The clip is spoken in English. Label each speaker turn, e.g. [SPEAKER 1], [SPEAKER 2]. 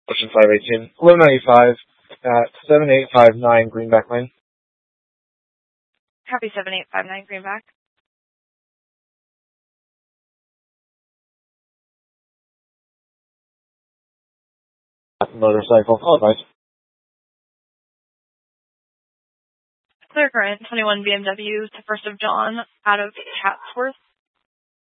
[SPEAKER 1] Ocean 518. 1195 at 7859 Greenback Lane.
[SPEAKER 2] Copy 7859 Greenback.
[SPEAKER 1] Motorcycle. Oh, nice.
[SPEAKER 2] Clear current, 21 BMW to 1st of John out of Chatsworth.